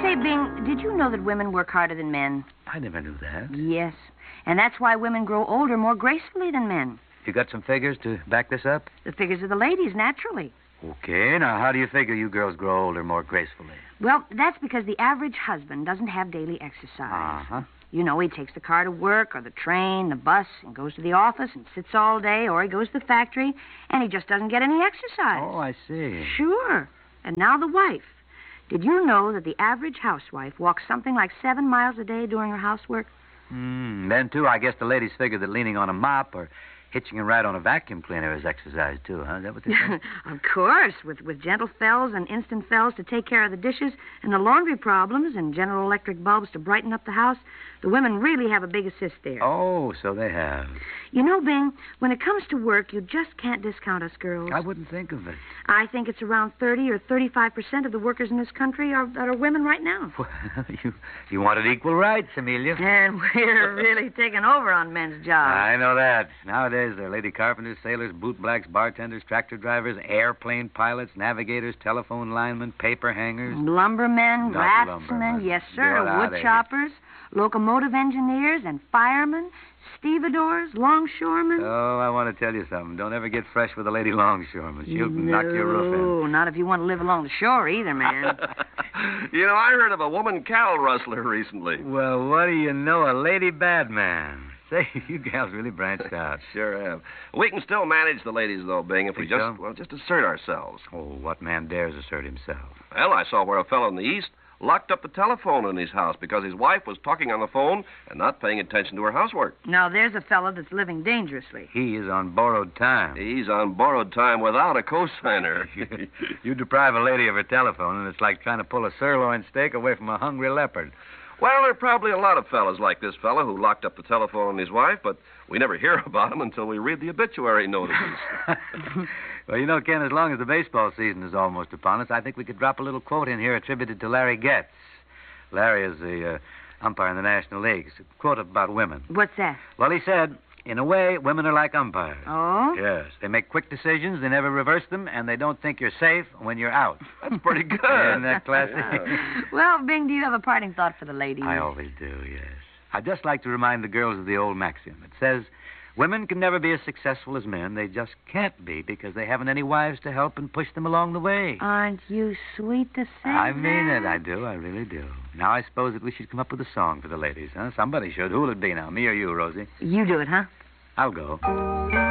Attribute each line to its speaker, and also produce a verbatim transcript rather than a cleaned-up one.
Speaker 1: Say, Bing, did you know that women work harder than men?
Speaker 2: I never knew that.
Speaker 1: Yes. And that's why women grow older more gracefully than men.
Speaker 2: You got some figures to back this up?
Speaker 1: The figures of the ladies, naturally.
Speaker 2: Okay, now how do you figure you girls grow older more gracefully?
Speaker 1: Well, that's because the average husband doesn't have daily exercise.
Speaker 2: Uh-huh.
Speaker 1: You know, he takes the car to work or the train, the bus, and goes to the office and sits all day, or he goes to the factory, and he just doesn't get any exercise.
Speaker 2: Oh, I see.
Speaker 1: Sure. And now the wife. Did you know that the average housewife walks something like seven miles a day during her housework?
Speaker 2: Hmm. Then, too, I guess the ladies figure that leaning on a mop or hitching a ride on a vacuum cleaner is exercise, too, huh? Is that what they say?
Speaker 1: Of course, with, with gentle fells and instant fells to take care of the dishes and the laundry problems and General Electric bulbs to brighten up the house, the women really have a big assist there.
Speaker 2: Oh, so they have.
Speaker 1: You know, Bing, when it comes to work, you just can't discount us girls.
Speaker 2: I wouldn't think of it.
Speaker 1: I think it's around thirty or thirty-five percent of the workers in this country are, that are women right now.
Speaker 2: Well, you, you wanted equal rights, Amelia.
Speaker 1: And we're really taking over on men's jobs.
Speaker 2: I know that. Nowadays, there are lady carpenters, sailors, boot blacks, bartenders, tractor drivers, airplane pilots, navigators, telephone linemen, paper hangers.
Speaker 1: Lumbermen,
Speaker 2: Not
Speaker 1: raftsmen,
Speaker 2: lumbermen.
Speaker 1: yes, sir,
Speaker 2: Get out of
Speaker 1: wood
Speaker 2: here.
Speaker 1: choppers, locomotive engineers, and firemen, stevedores, longshoremen.
Speaker 2: Oh, I want to tell you something. Don't ever get fresh with a lady longshoreman. She'll
Speaker 1: no,
Speaker 2: knock your roof in.
Speaker 1: not if you want to live along the shore either, man.
Speaker 3: You know, I heard of a woman cattle rustler recently.
Speaker 2: Well, what do you know? A lady bad man. Say, you gals really branched out.
Speaker 3: Sure have. We can still manage the ladies, though, Bing, if we
Speaker 2: Think
Speaker 3: just,
Speaker 2: so?
Speaker 3: well, just assert ourselves.
Speaker 2: Oh, what man dares assert himself?
Speaker 3: Well, I saw where a fellow in the East locked up the telephone in his house because his wife was talking on the phone and not paying attention to her housework.
Speaker 1: Now, there's a fellow that's living dangerously.
Speaker 2: He is on borrowed time.
Speaker 3: He's on borrowed time without a cosigner.
Speaker 2: You deprive a lady of her telephone, and it's like trying to pull a sirloin steak away from a hungry leopard.
Speaker 3: Well, there are probably a lot of fellas like this fellow who locked up the telephone on his wife, but we never hear about him until we read the obituary notices.
Speaker 2: Well, you know, Ken, as long as the baseball season is almost upon us, I think we could drop a little quote in here attributed to Larry Getz. Larry is the uh, umpire in the National League. It's a quote about women.
Speaker 1: What's that?
Speaker 2: Well, he said, in a way, women are like umpires.
Speaker 1: Oh?
Speaker 2: Yes. They make quick decisions, they never reverse them, and they don't think you're safe when you're out.
Speaker 3: That's pretty good.
Speaker 2: Isn't that classy?
Speaker 1: Well, Bing, do you have a parting thought for the ladies?
Speaker 2: I always do, yes. I'd just like to remind the girls of the old maxim. It says, women can never be as successful as men. They just can't be because they haven't any wives to help and push them along the way.
Speaker 1: Aren't you sweet to say
Speaker 2: I mean
Speaker 1: that?
Speaker 2: it. I do. I really do. Now, I suppose that we should come up with a song for the ladies, huh? Somebody should. Who'll it be now, me or you, Rosie?
Speaker 1: You do it, huh?
Speaker 2: I'll go.